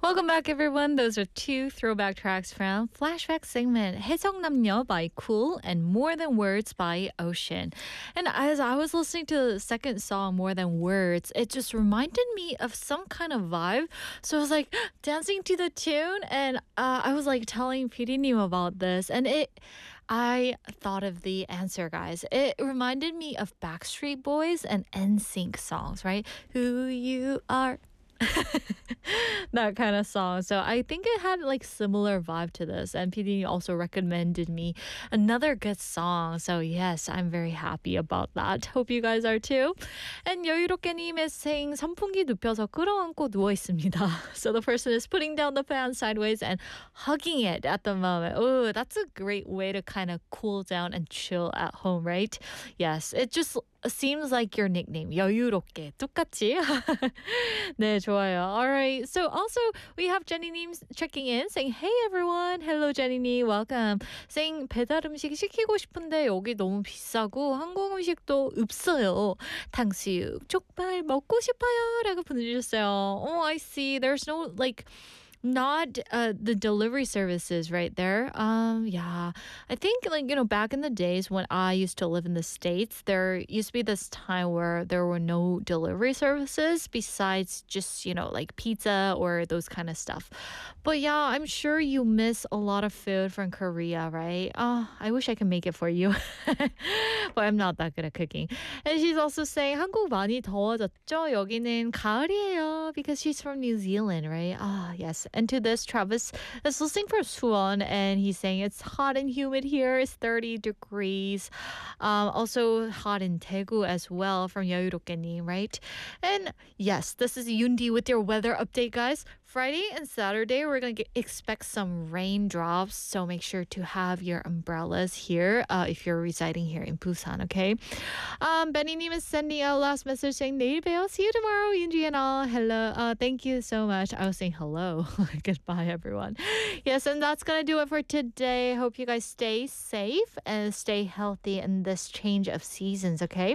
Welcome back, everyone. Those are two throwback tracks from Flashback segment 해적남녀 by Cool and More Than Words by Ocean. And as I was listening to the second song, More Than Words, it just reminded me of some kind of vibe. So I was like dancing to the tune, and I was like telling PD님 about this, and I thought of the answer, guys. It reminded me of Backstreet Boys and NSYNC songs, right? Who you are. That kind of song. So I think it had like similar vibe to this. And PD also recommended me another good song. So yes, I'm very happy about that. Hope you guys are too. And 여유롭게님 is saying 선풍기 눕혀서 끌어안고 누워 있습니다. So the person is putting down the fan sideways and hugging it at the moment. Oh, that's a great way to kind of cool down and chill at home, right? Yes, it just seems like your nickname. 여유롭게. 똑같지? 네, 좋아요. All right. So also we have Jenny-님 checking in saying, hey everyone. Hello Jenny-님. Welcome. Saying 배달 음식 시키고 싶은데 여기 너무 비싸고 한국 음식도 없어요. 탕수육, 족발 먹고 싶어요. 라고 보내주셨어요. Oh, I see. There's no like not the delivery services right there. Yeah, I think like back in the days when I used to live in the States, there used to be this time where there were no delivery services besides just like pizza or those kind of stuff. But yeah, I'm sure you miss a lot of food from Korea, right? I wish I could make it for you. But I'm not that good at cooking. And she's also saying 한국 많이 더워졌죠? 여기는 가을이에요, because she's from New Zealand, right? Yes. And to this, Travis is listening for Suwon, and he's saying it's hot and humid here. It's 30 degrees. Also hot in Daegu as well from 여유롭게님, right? And yes, this is Yundi with your weather update, guys. Friday and Saturday, we're going to expect some raindrops, so make sure to have your umbrellas here if you're residing here in Busan, okay? Benny-님 is sending out last message saying, 내일 봬요. See you tomorrow, Yunji and all. Hello. Thank you so much. I was saying hello. Goodbye, everyone. Yes, and that's going to do it for today. Hope you guys stay safe and stay healthy in this change of seasons, okay?